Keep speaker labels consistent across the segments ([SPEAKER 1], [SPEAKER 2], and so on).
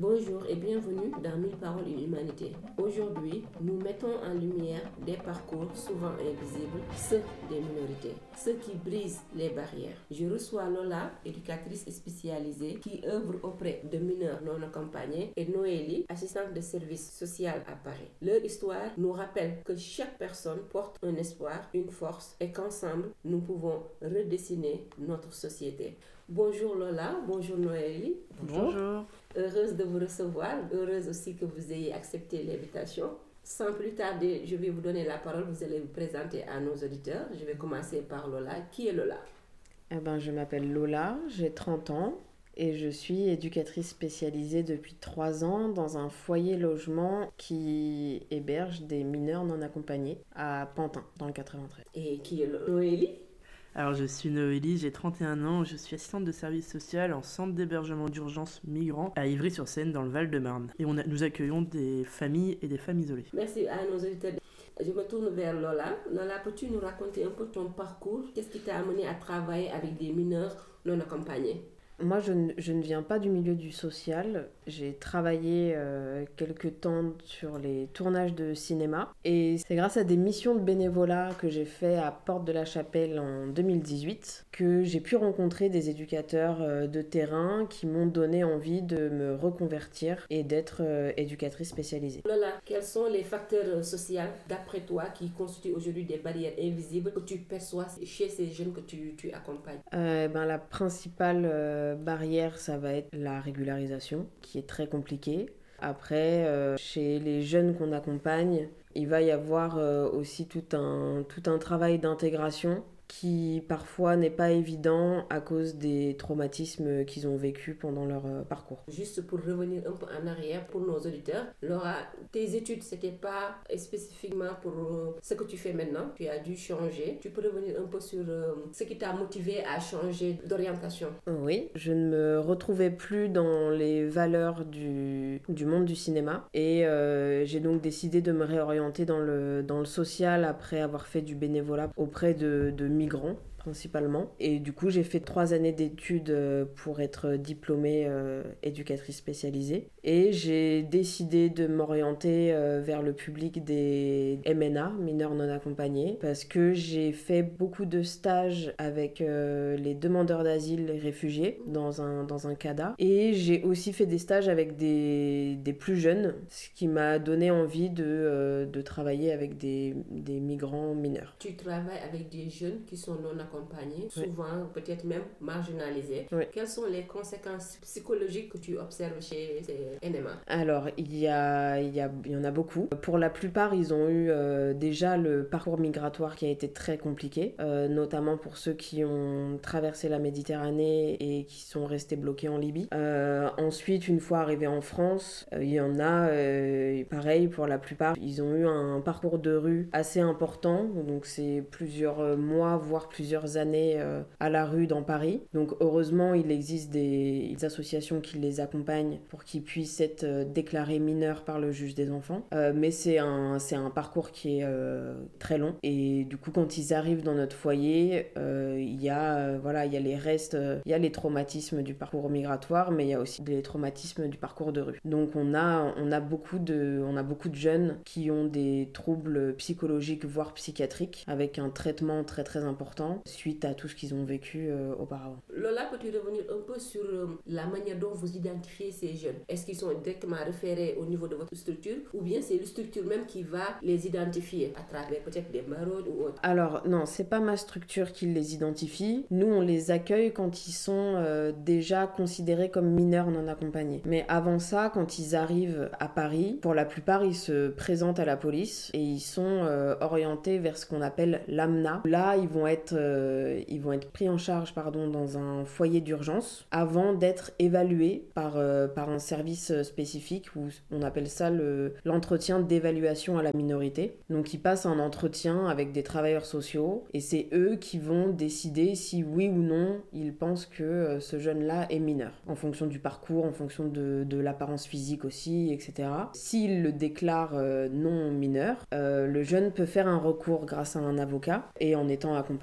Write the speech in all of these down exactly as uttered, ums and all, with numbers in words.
[SPEAKER 1] Bonjour et bienvenue dans Mille Paroles et Humanité. Aujourd'hui, nous mettons en lumière des parcours souvent invisibles, ceux des minorités, ceux qui brisent les barrières. Je reçois Lola, éducatrice spécialisée qui œuvre auprès de mineurs non accompagnés, et Noélie, assistante de service social à Paris. Leur histoire nous rappelle que chaque personne porte un espoir, une force et qu'ensemble, nous pouvons redessiner notre société. Bonjour Lola, bonjour Noélie.
[SPEAKER 2] Bonjour. Bonjour.
[SPEAKER 1] Heureuse de vous recevoir, heureuse aussi que vous ayez accepté l'invitation. Sans plus tarder, je vais vous donner la parole, vous allez vous présenter à nos auditeurs. Je vais commencer par Lola. Qui est Lola?
[SPEAKER 2] Eh ben, je m'appelle Lola, j'ai trente ans et je suis éducatrice spécialisée depuis trois ans dans un foyer logement qui héberge des mineurs non accompagnés à Pantin, dans le quatre-vingt-treize.
[SPEAKER 1] Et qui est Noélie?
[SPEAKER 3] Alors, je suis Noélie, j'ai trente et un ans, je suis assistante de service social en centre d'hébergement d'urgence migrants à Ivry-sur-Seine dans le Val-de-Marne. Et on a, nous accueillons des familles et des femmes isolées.
[SPEAKER 1] Merci à nos auditeurs. Je me tourne vers Lola. Lola, peux-tu nous raconter un peu ton parcours? Qu'est-ce qui t'a amené à travailler avec des mineurs non accompagnés?
[SPEAKER 2] Moi, je ne, je ne viens pas du milieu du social. J'ai travaillé euh, quelques temps sur les tournages de cinéma. Et c'est grâce à des missions de bénévolat que j'ai fait à Porte de la Chapelle en deux mille dix-huit que j'ai pu rencontrer des éducateurs euh, de terrain qui m'ont donné envie de me reconvertir et d'être euh, éducatrice spécialisée.
[SPEAKER 1] Lola, quels sont les facteurs sociaux, d'après toi, qui constituent aujourd'hui des barrières invisibles que tu perçois chez ces jeunes que tu, tu accompagnes?
[SPEAKER 2] euh, ben, La principale... Euh, barrière, ça va être la régularisation, qui est très compliquée. Après, euh, chez les jeunes qu'on accompagne, il va y avoir euh, aussi tout un, tout un travail d'intégration qui parfois n'est pas évident à cause des traumatismes qu'ils ont vécus pendant leur euh, parcours.
[SPEAKER 1] Juste pour revenir un peu en arrière pour nos auditeurs, Laura, tes études, c'était pas spécifiquement pour euh, ce que tu fais maintenant, tu as dû changer. Tu peux revenir un peu sur euh, ce qui t'a motivé à changer d'orientation?
[SPEAKER 2] Oui, je ne me retrouvais plus dans les valeurs du, du monde du cinéma et euh, j'ai donc décidé de me réorienter dans le, dans le social après avoir fait du bénévolat auprès de, de migrants principalement. Et du coup, j'ai fait trois années d'études pour être diplômée euh, éducatrice spécialisée. Et j'ai décidé de m'orienter euh, vers le public des M N A, mineurs non accompagnés, parce que j'ai fait beaucoup de stages avec euh, les demandeurs d'asile, les réfugiés, dans un, dans un C A D A. Et j'ai aussi fait des stages avec des, des plus jeunes, ce qui m'a donné envie de, euh, de travailler avec des, des migrants mineurs.
[SPEAKER 1] Tu travailles avec des jeunes qui sont non accompagnés,
[SPEAKER 2] oui.
[SPEAKER 1] souvent peut-être même marginalisés.
[SPEAKER 2] Oui.
[SPEAKER 1] Quelles sont les conséquences psychologiques que tu observes chez ces N M A?
[SPEAKER 2] Alors, il y, a, il, y a, il y en a beaucoup. Pour la plupart, ils ont eu euh, déjà le parcours migratoire qui a été très compliqué, euh, notamment pour ceux qui ont traversé la Méditerranée et qui sont restés bloqués en Libye. Euh, ensuite, une fois arrivés en France, euh, il y en a, euh, pareil, pour la plupart, ils ont eu un parcours de rue assez important, donc c'est plusieurs mois, voire plusieurs années euh, à la rue dans Paris. Donc heureusement, il existe des, des associations qui les accompagnent pour qu'ils puissent être euh, déclarés mineurs par le juge des enfants. Euh, mais c'est un, c'est un parcours qui est euh, très long. Et du coup, quand ils arrivent dans notre foyer, euh, il y a, euh, voilà, il y a les restes, euh, il y a les traumatismes du parcours migratoire, mais il y a aussi les traumatismes du parcours de rue. Donc on a, on a beaucoup de, on a beaucoup de jeunes qui ont des troubles psychologiques, voire psychiatriques, avec un traitement très très important suite à tout ce qu'ils ont vécu euh, auparavant.
[SPEAKER 1] Lola, peux-tu revenir un peu sur euh, la manière dont vous identifiez ces jeunes? Est-ce qu'ils sont directement référés au niveau de votre structure ou bien c'est la structure même qui va les identifier à travers peut-être des maraudes ou autre?
[SPEAKER 2] Alors non, c'est pas ma structure qui les identifie. Nous, on les accueille quand ils sont euh, déjà considérés comme mineurs non accompagnés. Mais avant ça, quand ils arrivent à Paris, pour la plupart, ils se présentent à la police et ils sont euh, orientés vers ce qu'on appelle l'A M N A. Là, ils vont être euh, ils vont être pris en charge pardon, dans un foyer d'urgence avant d'être évalués par, euh, par un service spécifique où on appelle ça le, l'entretien d'évaluation à la minorité. Donc ils passent un entretien avec des travailleurs sociaux et c'est eux qui vont décider si oui ou non ils pensent que euh, ce jeune-là est mineur, en fonction du parcours, en fonction de, de l'apparence physique aussi, et cetera. S'ils le déclarent euh, non mineur, euh, le jeune peut faire un recours grâce à un avocat et en étant accompagné par des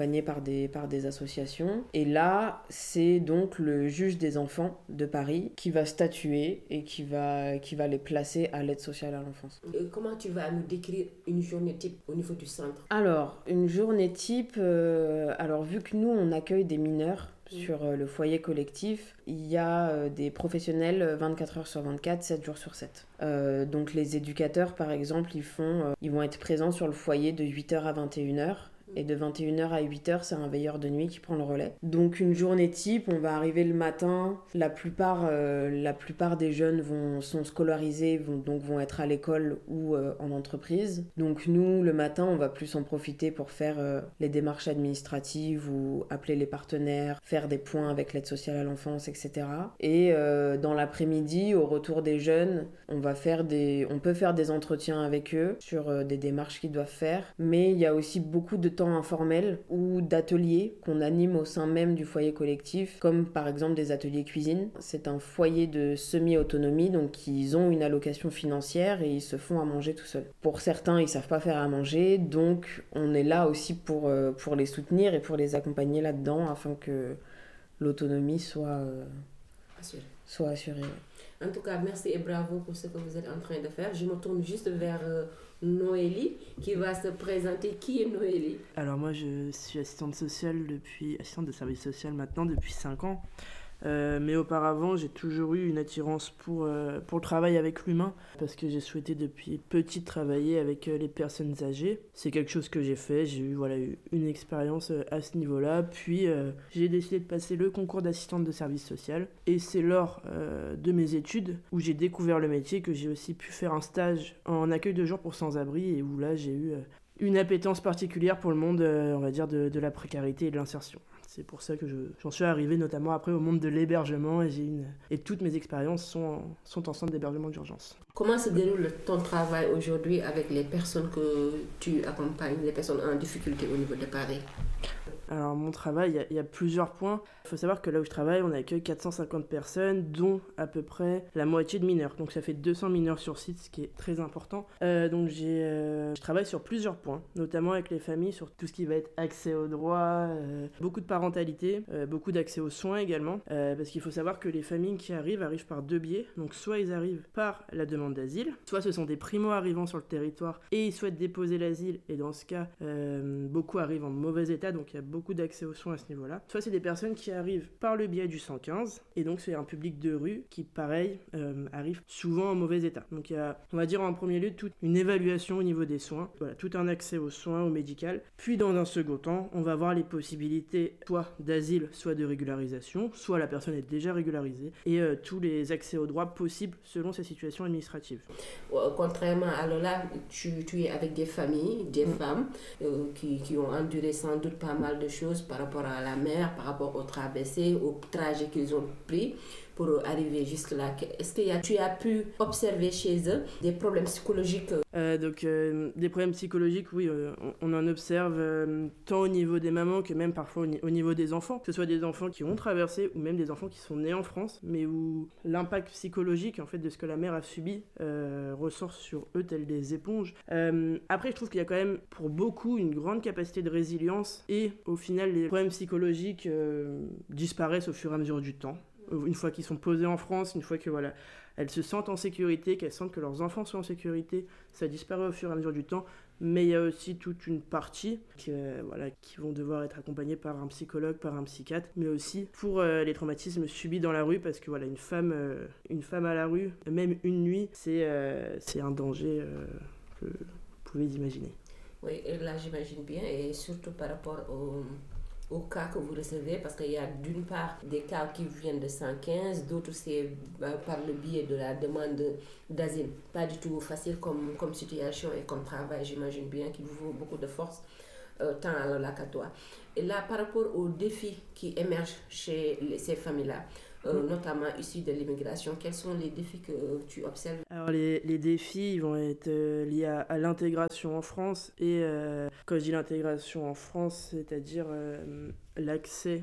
[SPEAKER 2] des, par des associations. Et là, c'est donc le juge des enfants de Paris qui va statuer et qui va, qui va les placer à l'aide sociale à l'enfance.
[SPEAKER 1] Et comment tu vas nous décrire une journée type au niveau du centre?
[SPEAKER 2] Alors, une journée type, euh, alors vu que nous, on accueille des mineurs sur euh, le foyer collectif, il y a euh, des professionnels vingt-quatre heures sur vingt-quatre, sept jours sur sept. Euh, donc les éducateurs, par exemple, ils, font, euh, ils vont être présents sur le foyer de huit heures à vingt et une heures. Et de vingt et une heures à huit heures, c'est un veilleur de nuit qui prend le relais. Donc une journée type, on va arriver le matin. La plupart, euh, la plupart des jeunes vont, sont scolarisés, vont, donc vont être à l'école ou euh, en entreprise. Donc nous, le matin, on va plus en profiter pour faire euh, les démarches administratives ou appeler les partenaires, faire des points avec l'aide sociale à l'enfance, et cetera. Et euh, dans l'après-midi, au retour des jeunes, on, va faire des, on peut faire des entretiens avec eux sur euh, des démarches qu'ils doivent faire. Mais il y a aussi beaucoup de temps informels ou d'ateliers qu'on anime au sein même du foyer collectif, comme par exemple des ateliers cuisine. C'est un foyer de semi-autonomie, donc ils ont une allocation financière et ils se font à manger tout seuls. Pour certains, ils savent pas faire à manger, donc on est là aussi pour, euh, pour les soutenir et pour les accompagner là-dedans afin que l'autonomie soit, euh,
[SPEAKER 1] Assuré.
[SPEAKER 2] soit assurée.
[SPEAKER 1] En tout cas, merci et bravo pour ce que vous êtes en train de faire. Je me tourne juste vers euh, Noélie qui va se présenter. Qui est Noélie?
[SPEAKER 3] Alors moi je suis assistante sociale depuis, assistante de service social maintenant depuis cinq ans. Euh, mais auparavant, j'ai toujours eu une attirance pour, euh, pour le travail avec l'humain parce que j'ai souhaité depuis petite travailler avec euh, les personnes âgées. C'est quelque chose que j'ai fait, j'ai eu, voilà, eu une expérience euh, à ce niveau-là. Puis euh, j'ai décidé de passer le concours d'assistante de service social et c'est lors euh, de mes études où j'ai découvert le métier que j'ai aussi pu faire un stage en accueil de jour pour sans-abri et où là j'ai eu euh, une appétence particulière pour le monde, euh, on va dire, de, de la précarité et de l'insertion. C'est pour ça que je, j'en suis arrivé notamment après au monde de l'hébergement et, j'ai une, et toutes mes expériences sont, sont en centre d'hébergement d'urgence.
[SPEAKER 1] Comment se déroule ton travail aujourd'hui avec les personnes que tu accompagnes, les personnes en difficulté au niveau de Paris?
[SPEAKER 3] Alors mon travail, il y, a, il y a plusieurs points. Il faut savoir que là où je travaille, on accueille quatre cent cinquante personnes, dont à peu près la moitié de mineurs. Donc ça fait deux cents mineurs sur site, ce qui est très important. Euh, donc j'ai, euh, je travaille sur plusieurs points, notamment avec les familles, sur tout ce qui va être accès aux droits, euh, beaucoup de parentalité, euh, beaucoup d'accès aux soins également. Euh, parce qu'il faut savoir que les familles qui arrivent, arrivent par deux biais. Donc soit ils arrivent par la demande d'asile, soit ce sont des primo-arrivants sur le territoire et ils souhaitent déposer l'asile. Et dans ce cas, euh, beaucoup arrivent en mauvais état, donc il y a beaucoup beaucoup d'accès aux soins à ce niveau-là. Soit c'est des personnes qui arrivent par le biais du cent quinze, et donc c'est un public de rue qui, pareil, euh, arrive souvent en mauvais état. Donc il y a, on va dire en premier lieu, toute une évaluation au niveau des soins, voilà, tout un accès aux soins, au médical. Puis dans un second temps, on va voir les possibilités soit d'asile, soit de régularisation, soit la personne est déjà régularisée, et euh, tous les accès aux droits possibles selon sa situation administrative.
[SPEAKER 1] Contrairement à Lola, tu, tu es avec des familles, des mmh. femmes euh, qui, qui ont enduré sans doute pas mal de choses par rapport à la mer, par rapport aux traversées, au trajet qu'ils ont pris pour arriver jusque-là. Est-ce que tu as pu observer chez eux des problèmes psychologiques?
[SPEAKER 3] euh, Donc, euh, des problèmes psychologiques, oui, euh, on, on en observe euh, tant au niveau des mamans que même parfois au, au niveau des enfants, que ce soit des enfants qui ont traversé ou même des enfants qui sont nés en France, mais où l'impact psychologique en fait, de ce que la mère a subi euh, ressort sur eux tel des éponges. Euh, après, je trouve qu'il y a quand même pour beaucoup une grande capacité de résilience et au final, les problèmes psychologiques euh, disparaissent au fur et à mesure du temps. Une fois qu'ils sont posés en France, une fois que voilà, elles se sentent en sécurité, qu'elles sentent que leurs enfants sont en sécurité, ça disparaît au fur et à mesure du temps. Mais il y a aussi toute une partie qui, euh, voilà, qui vont devoir être accompagnées par un psychologue, par un psychiatre, mais aussi pour euh, les traumatismes subis dans la rue, parce que voilà, une femme, euh, une femme à la rue, même une nuit, c'est, euh, c'est un danger euh, que vous pouvez imaginer.
[SPEAKER 1] Oui, et là j'imagine bien, et surtout par rapport au... au cas que vous recevez, parce qu'il y a d'une part des cas qui viennent de cent quinze, d'autres c'est euh, par le biais de la demande d'asile. Pas du tout facile comme, comme situation et comme travail, j'imagine bien qu'il vous faut beaucoup de force, euh, tant à Lola qu'à toi. Et là, par rapport aux défis qui émergent chez les, ces familles-là, Euh, notamment issus de l'immigration, quels sont les défis que tu observes?
[SPEAKER 3] Alors les, les défis ils vont être euh, liés à, à l'intégration en France et euh, quand je dis l'intégration en France, c'est-à-dire euh, l'accès